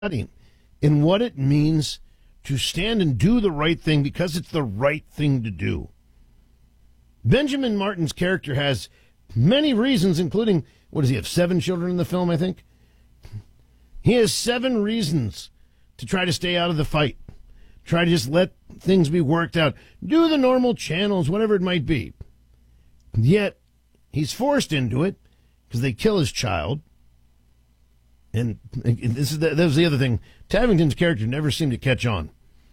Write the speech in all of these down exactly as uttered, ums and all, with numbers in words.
studying in what it means to stand and do the right thing because it's the right thing to do. Benjamin Martin's character has many reasons, including, what does he have, seven children in the film, I think? He has seven reasons to try to stay out of the fight. Try to just let things be worked out. Do the normal channels, whatever it might be. Yet, he's forced into it because they kill his child. And this is the, that was the other thing. Tavington's character never seemed to catch on.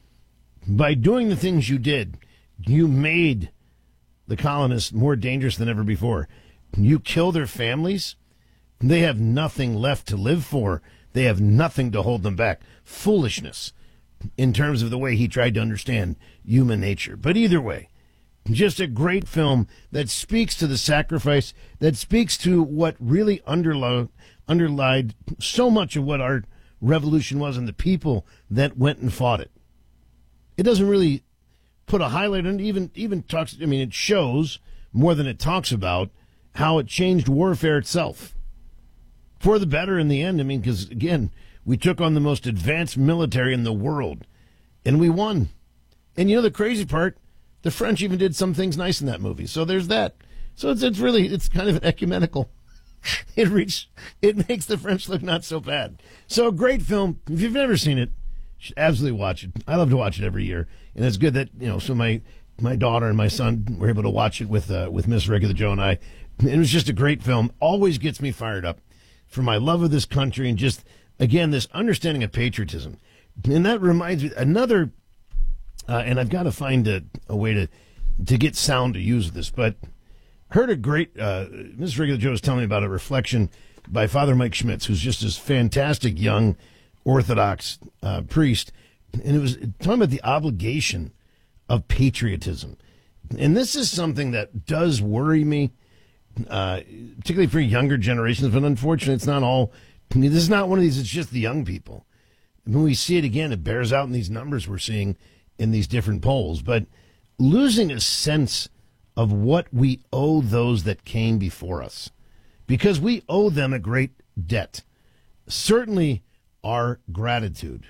By doing the things you did, you made the colonists more dangerous than ever before. You kill their families, they have nothing left to live for. They have nothing to hold them back. Foolishness in terms of the way he tried to understand human nature. But either way, just a great film that speaks to the sacrifice, that speaks to what really underlo- underlied so much of what our revolution was and the people that went and fought it. It doesn't really put a highlight on it, even, even talks, I mean, it shows more than it talks about how it changed warfare itself. For the better in the end, I mean, because, again, we took on the most advanced military in the world, and we won. And you know the crazy part? The French even did some things nice in that movie. So there's that. So it's it's really, it's kind of an ecumenical. It reached, it makes the French look not so bad. So a great film. If you've never seen it, you should absolutely watch it. I love to watch it every year. And it's good that, you know, so my, my daughter and my son were able to watch it with, uh, with Miss Regular Joe and I. It was just a great film. Always gets me fired up for my love of this country and just, again, this understanding of patriotism. And that reminds me, another, uh, and I've got to find a, a way to to get sound to use this, but heard a great, uh, Miss Regular Joe was telling me about a reflection by Father Mike Schmitz, who's just this fantastic young Orthodox uh, priest, and it was talking about the obligation of patriotism. And this is something that does worry me, uh, particularly for younger generations, but unfortunately it's not all. I mean, this is not one of these, it's just the young people. When we see it again, it bears out in these numbers we're seeing in these different polls. But losing a sense of what we owe those that came before us, because we owe them a great debt. Certainly our gratitude.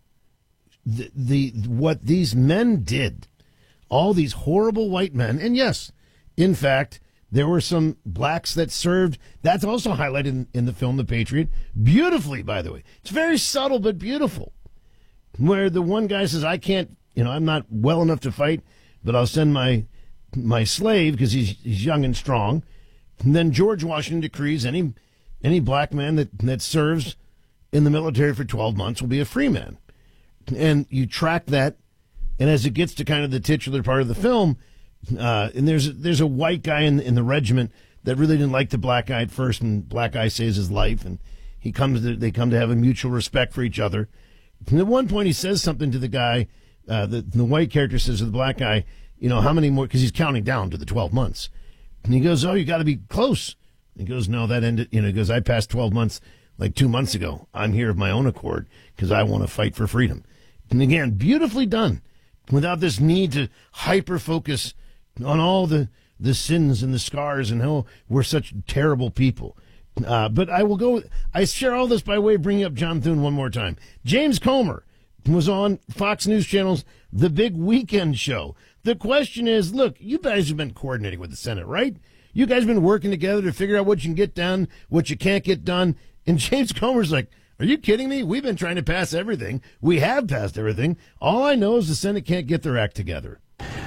The, the what these men did, all these horrible white men, and yes, in fact, there were some blacks that served. That's also highlighted in, in the film The Patriot. Beautifully, by the way. It's very subtle, but beautiful. Where the one guy says, I can't, you know, I'm not well enough to fight, but I'll send my my slave because he's, he's young and strong. And then George Washington decrees any any black man that, that serves in the military for twelve months will be a free man. And you track that, and as it gets to kind of the titular part of the film, Uh, and there's there's a white guy in in the regiment that really didn't like the black guy at first, and black guy saves his life, and he comes to, they come to have a mutual respect for each other. And at one point, he says something to the guy. Uh, the the white character says to the black guy, "You know, how many more?" Because he's counting down to the twelve months, and he goes, "Oh, you got to be close." And he goes, "No, that ended." You know, he goes, "I passed twelve months like two months ago. I'm here of my own accord because I want to fight for freedom." And again, beautifully done, without this need to hyper focus on all the, the sins and the scars and how we're such terrible people. Uh, but I will go, I share all this by way of bringing up John Thune one more time. James Comer was on Fox News Channel's The Big Weekend Show. The question is, look, you guys have been coordinating with the Senate, right? You guys have been working together to figure out what you can get done, what you can't get done. And James Comer's like, are you kidding me? We've been trying to pass everything. We have passed everything. All I know is the Senate can't get their act together.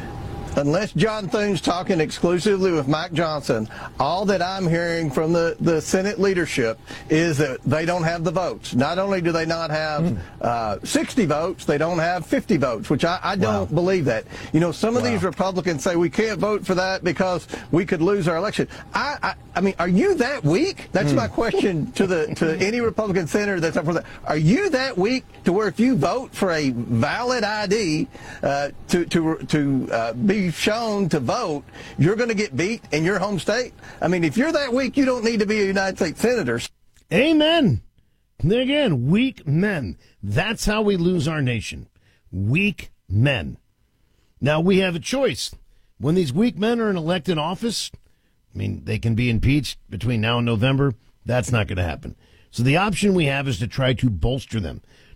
Unless John Thune's talking exclusively with Mike Johnson, all that I'm hearing from the, the Senate leadership is that they don't have the votes. Not only do they not have mm. uh, sixty votes, they don't have fifty votes, which I, I don't wow. believe that. You know, some of wow. these Republicans say we can't vote for that because we could lose our election. I, I, I mean, are you that weak? That's mm. my question to the to any Republican senator that's up for that. Are you that weak to where if you vote for a valid I D uh, to to to uh, be shown to vote, you're going to get beat in your home state? I mean, if you're that weak, you don't need to be a United States senator. Amen. Again, weak men. That's how we lose our nation. Weak men. Now, we have a choice. When these weak men are in elected office, I mean, they can be impeached between now and November. That's not going to happen. So the option we have is to try to bolster them,